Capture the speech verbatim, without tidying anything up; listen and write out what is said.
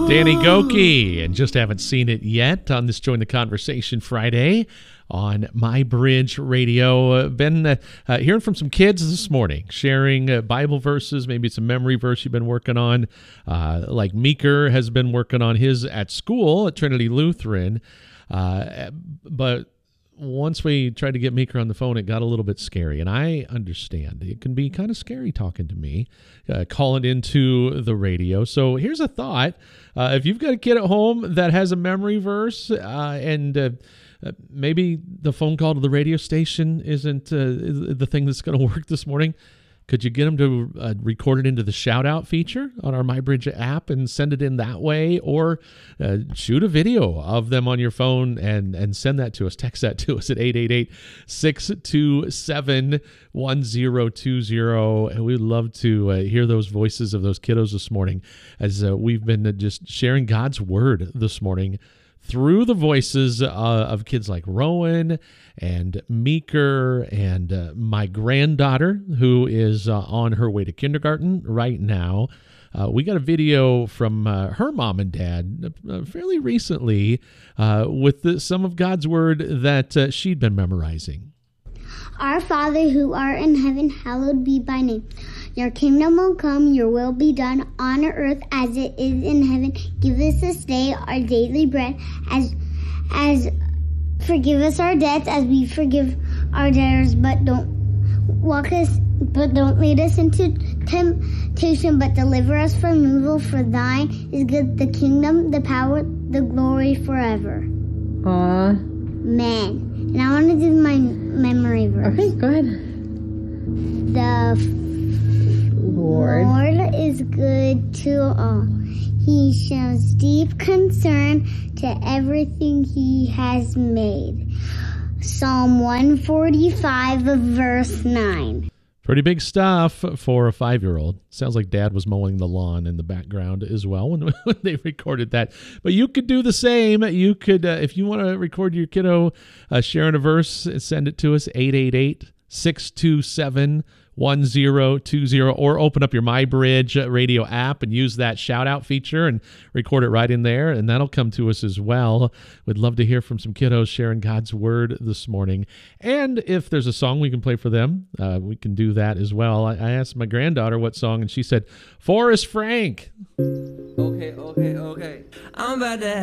Danny Gokey, and just haven't seen it yet on this Join the Conversation Friday on My Bridge Radio. Uh, been uh, uh, hearing from some kids this morning, sharing uh, Bible verses. Maybe it's a memory verse you've been working on, uh, like Meeker has been working on his at school at Trinity Lutheran. Uh, but once we tried to get Meeker on the phone, it got a little bit scary, and I understand. It can be kind of scary talking to me, uh, calling into the radio. So here's a thought. Uh, if you've got a kid at home that has a memory verse uh, and uh, uh, maybe the phone call to the radio station isn't uh, the thing that's going to work this morning, could you get them to uh, record it into the shout-out feature on our MyBridge app and send it in that way? Or uh, shoot a video of them on your phone and, and send that to us. Text that to us at eight eight eight, six two seven, one zero two zero. And we'd love to uh, hear those voices of those kiddos this morning as uh, we've been uh, just sharing God's Word this morning through the voices uh, of kids like Rowan and Meeker and uh, my granddaughter, who is uh, on her way to kindergarten right now. Uh, we got a video from uh, her mom and dad uh, fairly recently uh, with the, some of God's Word that uh, she'd been memorizing. Our Father who art in heaven, hallowed be thy name. Your kingdom will come, your will be done on earth as it is in heaven. Give us this day our daily bread, as as forgive us our debts as we forgive our debtors, but don't walk us but don't lead us into temptation, but deliver us from evil. For thine is good the kingdom, the power, the glory forever. Amen. And I want to do my memory verse. Okay, go ahead. The Lord. Lord is good to all. He shows deep concern to everything he has made. Psalm one forty-five, verse nine. Pretty big stuff for a five-year-old. Sounds like Dad was mowing the lawn in the background as well when, when they recorded that. But you could do the same. You could, uh, if you want to record your kiddo uh, sharing a verse, send it to us, eight eight eight, six two seven, one zero two zero, or open up your MyBridge radio app and use that shout-out feature and record it right in there, and that'll come to us as well. We'd love to hear from some kiddos sharing God's Word this morning. And if there's a song we can play for them, uh, we can do that as well. I, I asked my granddaughter what song, and she said, Forrest Frank. Okay, okay, okay. I'm about to